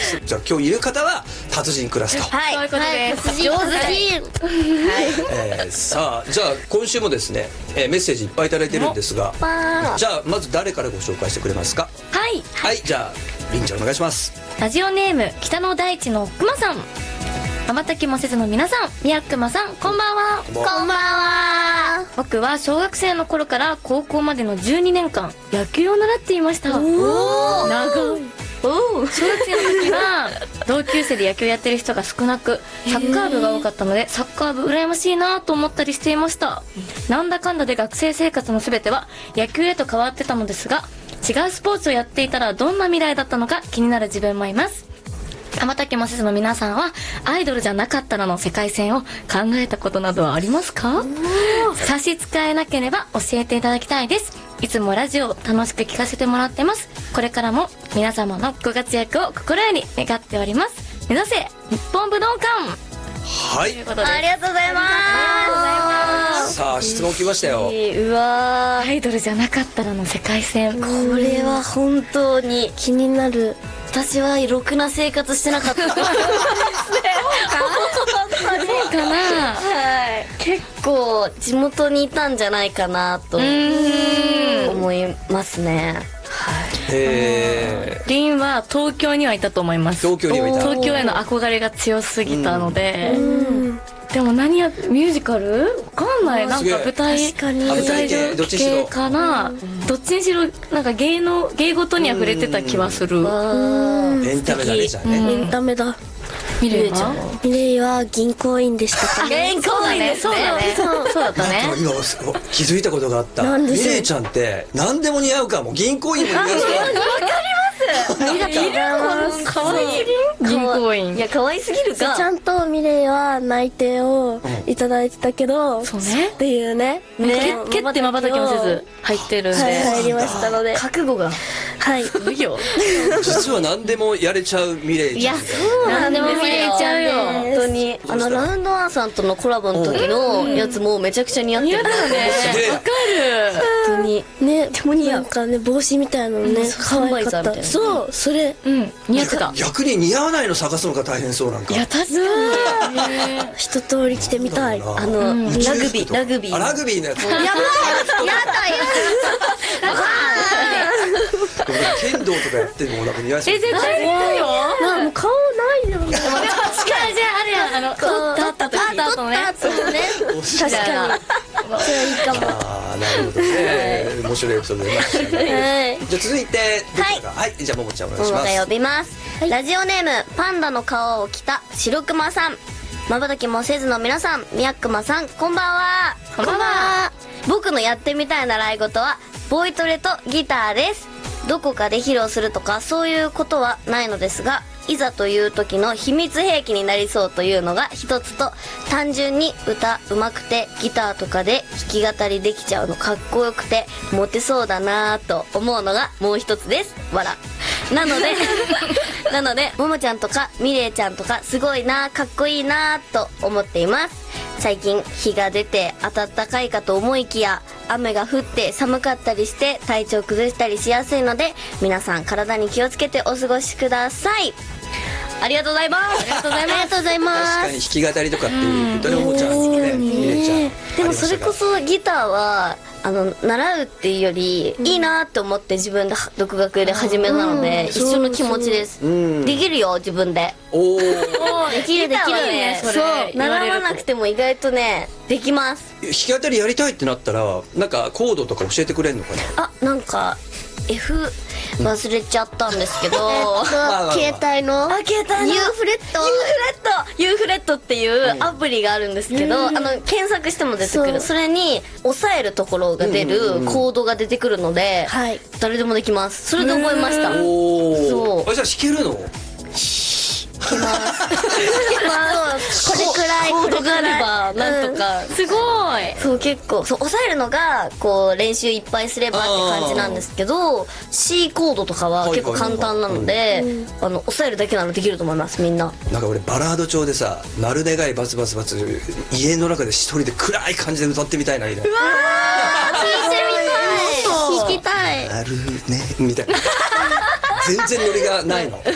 じゃあ今日いる方は達人クラスと。 はい、そういうことです。 上手。 さあじゃあ今週もですね、メッセージいっぱいいただいてるんですが、じゃあまず誰からご紹介してくれますか？はい、じゃありんちゃんお願いします。 ラジオネーム北の大地のくまさん、瞬きもせずの皆さん、みやくまさん、こんばんは。 こんばんは。 僕は小学生の頃から高校までの12年間野球を習っていました。長い。小学生の時は同級生で野球やってる人が少なく、サッカー部が多かったのでサッカー部羨ましいなと思ったりしていました。なんだかんだで学生生活の全ては野球へと変わってたのですが、違うスポーツをやっていたらどんな未来だったのか気になる自分もいます。瞬きもせずの皆さんはアイドルじゃなかったらの世界線を考えたことなどはありますか？差し支えなければ教えていただきたいです。いつもラジオを楽しく聞かせてもらってます。これからも皆様のご活躍を心より願っております。目指せ日本武道館。 はい、 ということでありがとうございます。 さあ質問来ましたよ。 うわアイドルじゃなかったらの世界線。 これは本当に気になる。私はろくな生活してなかった。そうかな。 はい。結構地元にいたんじゃないかなと思いますね。 リンは東京にはいたと思います。 東京にはいた。 東京への憧れが強すぎたので。でもミュージカルわかんない。なんか舞台系かな。どっちにしろなんか芸事には触れてた気はする。 エンタメだね。じゃあね、 エンタメだ。 ミレイは銀行員でしたかね。銀行員ですね。 そうだったね。 今気づいたことがあった。ミレイちゃんって何でも似合うかも。銀行員も似合うし。 かわいい銀行員。いや可愛すぎるか。 ちゃんとミレイは内定をいただいてたけど、 そうねっていうね。 蹴って瞬きもせず入ってるんで入りましたので、 覚悟がはい。 すごいよ。 実は何でもやれちゃうミレイちゃん。 いやそう何でも見れちゃうよ。 本当にラウンドワンさんとのコラボの時のやつもめちゃくちゃ似合ってる。 似合ったね。わかる。 本当にね。なんかね帽子みたいなのね可愛かった。そうそれ似合ってた。 逆に似合わないの探すのが大変そうなんか。 いや確かに。 一通り着てみたい。ラグビーラグビーのやつ。 やばい。やだ剣道とかやってるのもなんか似合いそう。 絶対似合うよ。 もう顔ないよ。 確かにじゃああれや取った後ね。 そうね。確かに。それいいかも。 なるほどね。面白いエピソード出ましたね。じゃあ続いてはい、じゃあももちゃんお願いします。 ももが呼びます。ラジオネームパンダの皮を着た白熊さん。瞬きもせずの皆さん、みやくまさん、こんばんは。 こんばんは。 僕のやってみたい習い事はボイトレとギターです。どこかで披露するとかそういうことはないのですが、いざという時の秘密兵器になりそうというのが一つと、単純に歌うまくてギターとかで弾き語りできちゃうのかっこよくてモテそうだなぁと思うのがもう一つです。わら。なのでももちゃんとかみれいちゃんとかすごいな、かっこいいなと思っています。最近日が出て暖かいかと思いきや雨が降って寒かったりして体調崩したりしやすいので、皆さん体に気をつけてお過ごしください。ありがとうございます。ありがとうございます。 確かに弾き語りとかっていうとね、ももちゃんね、みれいちゃん。 でもそれこそギターは習うっていうよりいいなって思って自分で独学で始めたので、一緒の気持ちです。できるよ自分で。 おお。 できるね。そう習わなくても意外とねできます。 弾き語りやりたいってなったらなんかコードとか教えてくれるのかな。 なんか F 忘れちゃったんですけど、携帯のユーフレットっていうアプリがあるんですけど、検索しても出てくる。それに押さえるところが出るコードが出てくるので、誰でもできます。それで覚えました。 そう。じゃあ弾けるの？ これくらいコードがあればなんとか。 すごい。 そう結構押さえるのがこう練習いっぱいすればって感じなんですけど、 C コードとかは結構簡単なので押さえるだけならできると思います。みんななんか俺バラード調でさ、なる願いバツバツバツ家の中で一人で暗い感じで歌ってみたいな。うわー、 弾きたい。 なるねみたいな。全然ノリがないの。